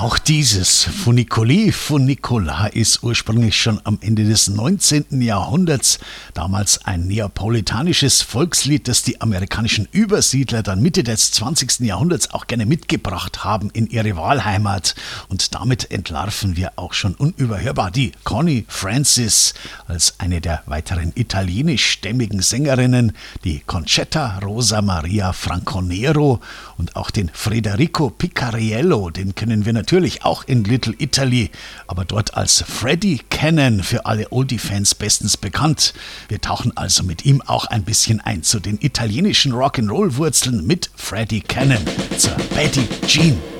Auch dieses Funiculi Funicola ist ursprünglich schon am Ende des 19. Jahrhunderts damals ein neapolitanisches Volkslied, das die amerikanischen Übersiedler dann Mitte des 20. Jahrhunderts auch gerne mitgebracht haben in ihre Wahlheimat. Und damit entlarven wir auch schon unüberhörbar die Connie Francis als eine der weiteren italienischstämmigen Sängerinnen, die Concetta Rosa Maria Franconero und auch den Federico Picariello, den kennen wir natürlich auch in Little Italy, aber dort als Freddie Cannon, für alle Oldie-Fans bestens bekannt. Wir tauchen also mit ihm auch ein bisschen ein zu den italienischen Rock'n'Roll-Wurzeln mit Freddie Cannon, zur Betty Jean.